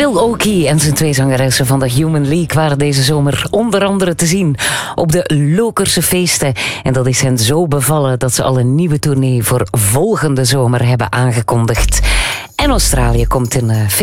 Phil Oakey en zijn twee zangeressen van de Human League waren deze zomer onder andere te zien op de Lokerse feesten. En dat is hen zo bevallen dat ze al een nieuwe tournee voor volgende zomer hebben aangekondigd. En Australië komt in